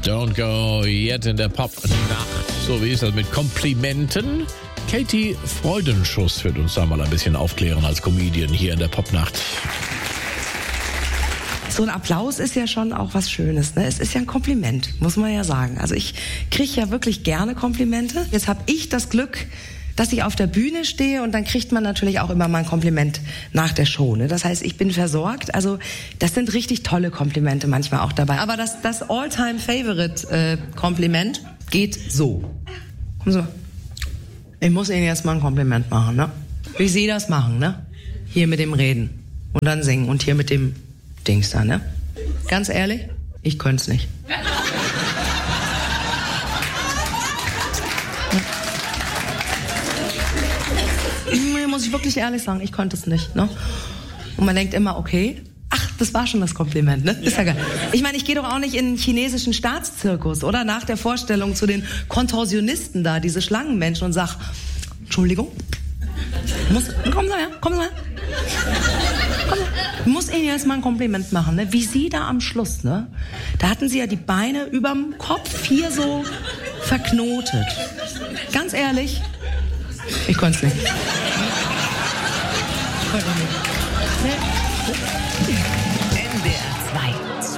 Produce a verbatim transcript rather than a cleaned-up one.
Don't go yet in der Pop-Nacht. So, wie ist das mit Komplimenten? Katie Freudenschuss wird uns da mal ein bisschen aufklären als Comedian hier in der Pop-Nacht. So ein Applaus ist ja schon auch was Schönes, ne? Es ist ja ein Kompliment, muss man ja sagen. Also ich kriege ja wirklich gerne Komplimente. Jetzt habe ich das Glück, dass ich auf der Bühne stehe und dann kriegt man natürlich auch immer mal ein Kompliment nach der Show, ne? Das heißt, ich bin versorgt. Also das sind richtig tolle Komplimente manchmal auch dabei. Aber das, das All-Time-Favorite-Kompliment äh, geht so. Komm so. Ich muss Ihnen jetzt mal ein Kompliment machen, ne? Wie Sie das machen, ne? Hier mit dem Reden und dann singen und hier mit dem Dings da, ne? Ganz ehrlich, ich könnte es nicht. Muss ich wirklich ehrlich sagen, ich konnte es nicht, ne? Und man denkt immer, okay, ach, das war schon das Kompliment, ne? Ist ja geil. Ich meine, ich gehe doch auch nicht in den chinesischen Staatszirkus, oder? Nach der Vorstellung zu den Kontorsionisten da, diese Schlangenmenschen und sag, Entschuldigung, muss, kommen Sie her, kommen Sie her. Komm, ich muss Ihnen jetzt mal ein Kompliment machen, ne? Wie Sie da am Schluss, ne? Da hatten Sie ja die Beine überm Kopf hier so verknotet. Ganz ehrlich, ich konnte es nicht. Ich konnte nicht. Nee.